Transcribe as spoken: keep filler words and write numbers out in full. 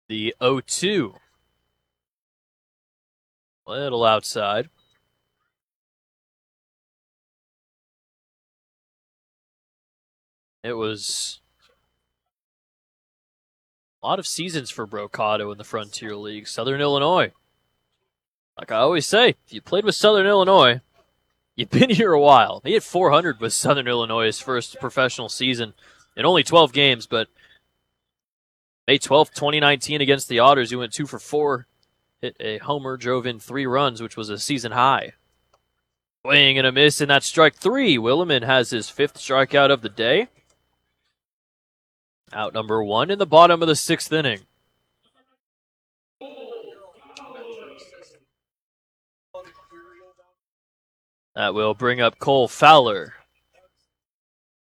The oh two. Little outside. It was a lot of seasons for Brocato in the Frontier League. Southern Illinois. Like I always say, if you played with Southern Illinois, you've been here a while. He hit four hundred with Southern Illinois his first professional season in only twelve games, but May twelfth, twenty nineteen against the Otters, he went two for four, hit a homer, drove in three runs, which was a season high. Swing and a miss, and that's strike three. Willeman has his fifth strikeout of the day. Out number one in the bottom of the sixth inning. That will bring up Cole Fowler.